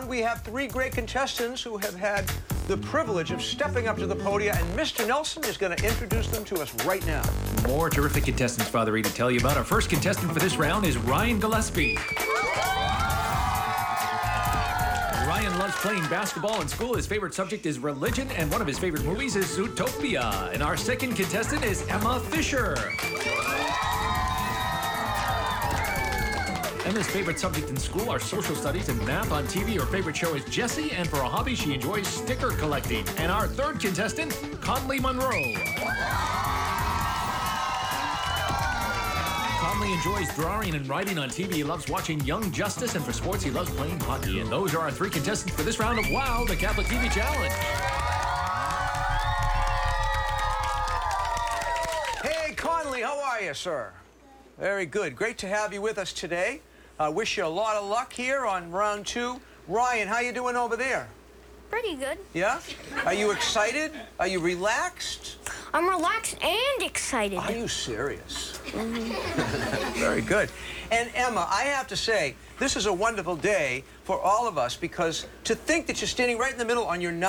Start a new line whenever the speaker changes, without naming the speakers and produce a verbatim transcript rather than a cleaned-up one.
round, we have three great contestants who have had the privilege of stepping up to the podium, and Mister Nelson is going to introduce them to us right now.
More terrific contestants, Father E, to tell you about. Our first contestant for this round is Ryan Gillespie. Ryan loves playing basketball in school. His favorite subject is religion, and one of his favorite movies is Zootopia. And our second contestant is Emma Fisher. Emma's favorite subject in school are social studies and math. On T V, her favorite show is Jessie, and for a hobby, she enjoys sticker collecting. And our third contestant, Conley Monroe. Conley enjoys drawing and writing. On T V, he loves watching Young Justice, and for sports, he loves playing hockey. And those are our three contestants for this round of WOW, the Catholic T V Challenge.
Hey, Conley, how are you, sir? Very good. Great to have you with us today. I uh, wish you a lot of luck here on round two. Ryan, how you doing over there?
Pretty good.
Yeah? Are you excited? Are you relaxed?
I'm relaxed and excited.
Are you serious? Mm-hmm. Very good. And Emma, I have to say, this is a wonderful day for all of us, because to think that you're standing right in the middle on your